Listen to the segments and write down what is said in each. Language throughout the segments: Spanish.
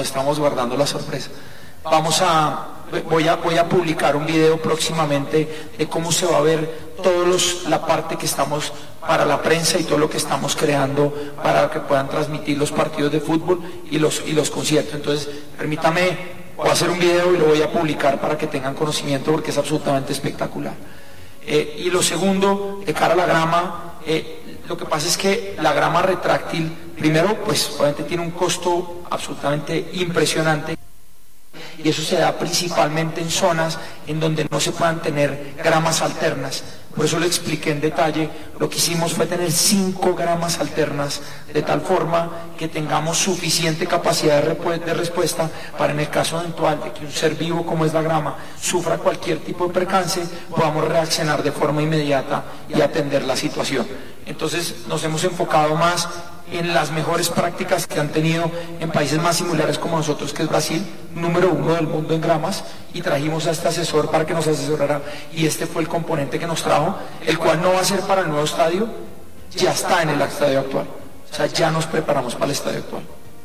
estamos guardando la sorpresa. Voy a publicar un video próximamente de cómo se va a ver la parte que estamos para la prensa y todo lo que estamos creando para que puedan transmitir los partidos de fútbol y los conciertos. Entonces, permítame, voy a hacer un video y lo voy a publicar para que tengan conocimiento porque es absolutamente espectacular. Y lo segundo, de cara a la grama, lo que pasa es que la grama retráctil, primero, pues obviamente tiene un costo absolutamente impresionante. Y eso se da principalmente en zonas en donde no se puedan tener gramas alternas. Por eso le expliqué en detalle, lo que hicimos fue tener 5 gramas alternas, de tal forma que tengamos suficiente capacidad de respuesta para, en el caso eventual de que un ser vivo como es la grama sufra cualquier tipo de percance, podamos reaccionar de forma inmediata y atender la situación. Entonces nos hemos enfocado más en las mejores prácticas que han tenido en países más similares como nosotros, que es Brasil, número 1 del mundo en gramas, y trajimos a este asesor para que nos asesorara, y este fue el componente que nos trajo, el cual no va a ser para el nuevo estadio, ya está en el estadio actual, o sea, ya nos preparamos para el estadio actual.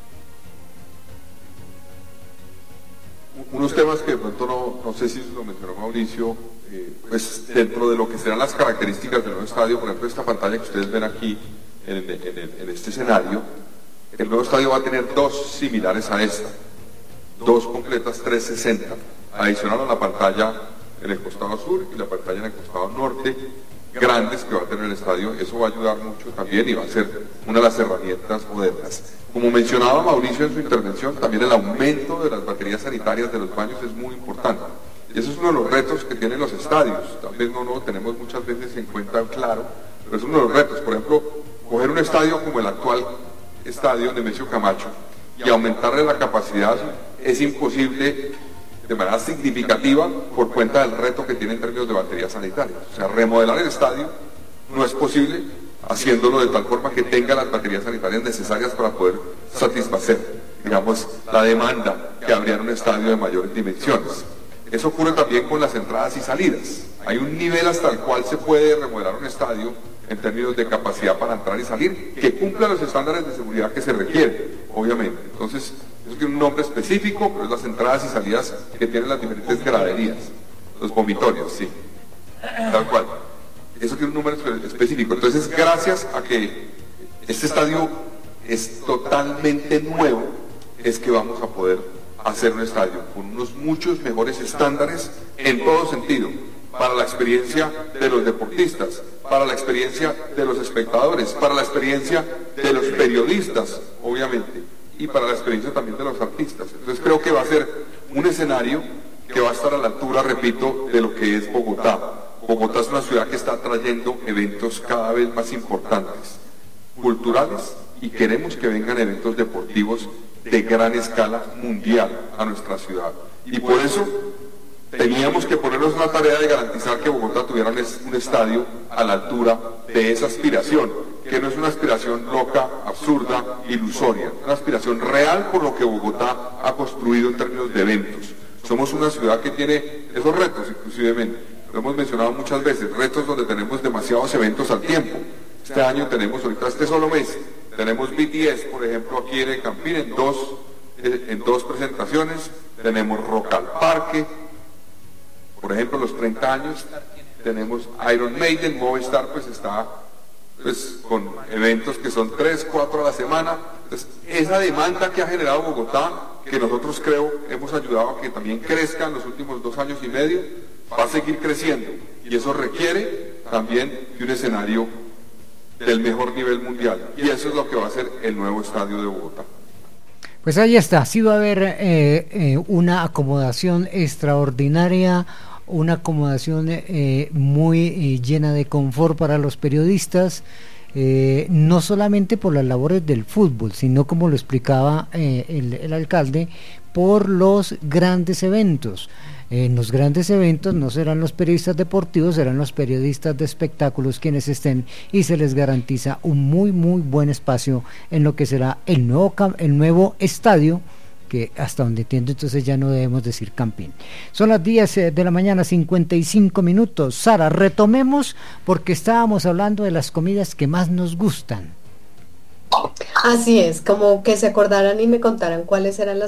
Unos temas que de pronto no sé si lo mencionó Mauricio, pues dentro de lo que serán las características del nuevo estadio, por ejemplo esta pantalla que ustedes ven aquí en este escenario, el nuevo estadio va a tener 2 similares a esta, 2 completas 360, adicional a la pantalla en el costado sur y la pantalla en el costado norte, grandes que va a tener el estadio. Eso va a ayudar mucho también y va a ser una de las herramientas modernas. Como mencionaba Mauricio en su intervención, también el aumento de las baterías sanitarias de los baños es muy importante. Y eso es uno de los retos que tienen los estadios. Tal vez no lo tenemos muchas veces en cuenta claro, pero es uno de los retos. Por ejemplo, coger un estadio como el actual estadio Nemesio Camacho y aumentarle la capacidad es imposible de manera significativa por cuenta del reto que tiene en términos de baterías sanitarias. O sea, remodelar el estadio no es posible haciéndolo de tal forma que tenga las baterías sanitarias necesarias para poder satisfacer, digamos, la demanda que habría en un estadio de mayores dimensiones. Eso ocurre también con las entradas y salidas. Hay un nivel hasta el cual se puede remodelar un estadio en términos de capacidad para entrar y salir, que cumpla los estándares de seguridad que se requieren, obviamente. Entonces, eso tiene un nombre específico, pero es las entradas y salidas que tienen las diferentes graderías, los vomitorios, sí, tal cual. Eso tiene un número específico. Entonces, gracias a que este estadio es totalmente nuevo, es que vamos a poder hacer un estadio con unos muchos mejores estándares en todo sentido, para la experiencia de los deportistas, para la experiencia de los espectadores, para la experiencia de los periodistas, obviamente, y para la experiencia también de los artistas. Entonces creo que va a ser un escenario que va a estar a la altura, repito, de lo que es Bogotá. Bogotá es una ciudad que está trayendo eventos cada vez más importantes, culturales, y queremos que vengan eventos deportivos de gran escala mundial a nuestra ciudad. Y por eso teníamos que ponernos una tarea de garantizar que Bogotá tuviera un estadio a la altura de esa aspiración, que no es una aspiración loca, absurda, ilusoria, una aspiración real por lo que Bogotá ha construido en términos de eventos. Somos una ciudad que tiene esos retos, inclusivemente, lo hemos mencionado muchas veces, retos donde tenemos demasiados eventos al tiempo. Este año tenemos, ahorita este solo mes, tenemos BTS, por ejemplo, aquí en el Campín, en dos presentaciones, tenemos Rock al Parque, por ejemplo, los 30 años, tenemos Iron Maiden, Movistar pues está con eventos que son 3, 4 a la semana. Entonces, esa demanda que ha generado Bogotá, que nosotros creo hemos ayudado a que también crezca en los últimos 2 años y medio, va a seguir creciendo, y eso requiere también de un escenario del mejor nivel mundial, y eso es lo que va a ser el nuevo estadio de Bogotá. Pues ahí está, sí va a haber una acomodación extraordinaria, una acomodación muy llena de confort para los periodistas, no solamente por las labores del fútbol, sino como lo explicaba el alcalde, por los grandes eventos. En los grandes eventos no serán los periodistas deportivos, serán los periodistas de espectáculos quienes estén, y se les garantiza un muy buen espacio en lo que será el nuevo estadio, que hasta donde entiendo entonces ya no debemos decir Campín. Son las 10 de la mañana, 55 minutos. Sara, retomemos porque estábamos hablando de las comidas que más nos gustan. Así es, como que se acordaran y me contaran cuáles eran las